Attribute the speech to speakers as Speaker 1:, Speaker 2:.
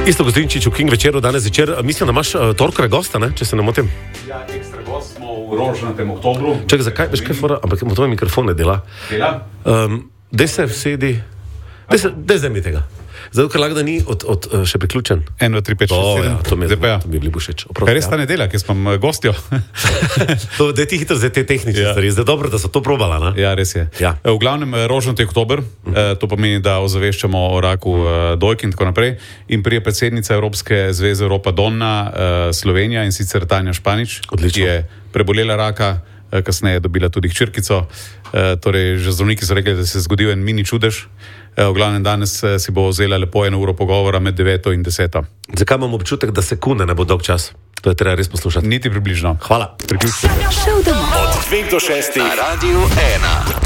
Speaker 1: Isto Gostinčič v King večeru danes večer. Mislim, da imaš torkove gosta, ne? Če se ne motim.
Speaker 2: Ja, ekstra gost smo v rožnatem oktobru.
Speaker 1: Čakaj, zakaj? Veš kaj fora? Ampak tvoj mikrofon ne dela.
Speaker 2: Dela?
Speaker 1: Dej se vsedi. Dej zdaj mi tega. Zato, ker lahko da ni še priključen.
Speaker 2: 1, 2, 3, 5, 6, 7.
Speaker 1: To mi je bilo všeč.
Speaker 2: Kaj res ta nedelja, ker smo gostjo?
Speaker 1: Dej ti hitro za te tehnične stvari. Zdaj dobro, da so to probala, ne?
Speaker 2: Ja, res je.
Speaker 1: Ja.
Speaker 2: V glavnem rožnati oktober, to pomeni, da ozaveščamo o raku dojk in tako naprej. In prije predsednica Evropske zveze Evropa Donna, Slovenija, in sicer Tanja Španič,
Speaker 1: Odlično.
Speaker 2: ki je prebolela raka, kasneje dobila tudi hčerkico. Torej, že zdravniki so rekli, da se je zgodil en mini čudež. V glavnem danes si bo vzela lepo 1 uro pogovora med 9 in 10.
Speaker 1: Zakaj imam občutek, da sekunde ne bo dolg čas? To je treba res poslušati.
Speaker 2: Niti približno.
Speaker 1: Hvala.
Speaker 2: Priključite.
Speaker 3: Od 2 do 6 na Radiu 1.